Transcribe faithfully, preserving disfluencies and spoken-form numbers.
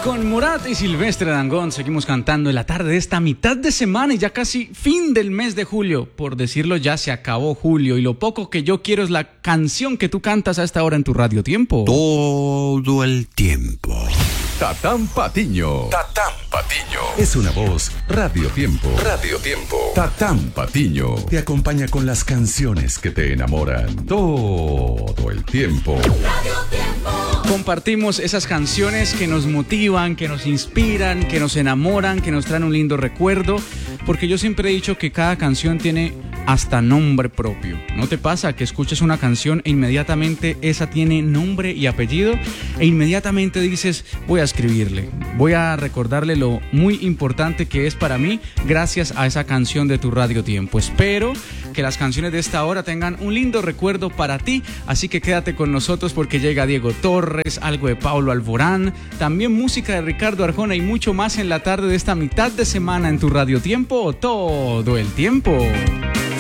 Con Morat y Silvestre Dangond seguimos cantando en la tarde de esta mitad de semana y ya casi fin del mes de julio. Por decirlo, ya se acabó julio y lo poco que yo quiero es la canción que tú cantas a esta hora en tu Radio Tiempo. Todo el tiempo. Tatán Patiño. Tatán Patiño. Es una voz. Radio Tiempo. Radio Tiempo. Tatán Patiño te acompaña con las canciones que te enamoran todo el tiempo. Radio Tiempo. Compartimos esas canciones que nos motivan, que nos inspiran, que nos enamoran, que nos traen un lindo recuerdo, porque yo siempre he dicho que cada canción tiene hasta nombre propio. ¿No te pasa que escuchas una canción e inmediatamente esa tiene nombre y apellido e inmediatamente dices, voy a escribirle, voy a recordarle lo muy importante que es para mí gracias a esa canción de tu Radio Tiempo? Espero que las canciones de esta hora tengan un lindo recuerdo para ti, así que quédate con nosotros porque llega Diego Torres, algo de Pablo Alborán, también música de Ricardo Arjona y mucho más en la tarde de esta mitad de semana en tu Radio Tiempo todo el tiempo.